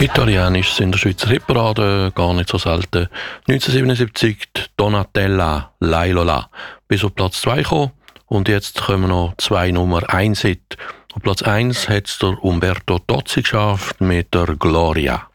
Italienisch sind in der Schweizer Hitparade gar nicht so selten. 1977 die Donatella Lailola bis auf Platz 2 gekommen. Und jetzt kommen noch 2 Nummer 1 Hit. Auf Platz 1 hat es der Umberto Tozzi geschafft mit der Gloria.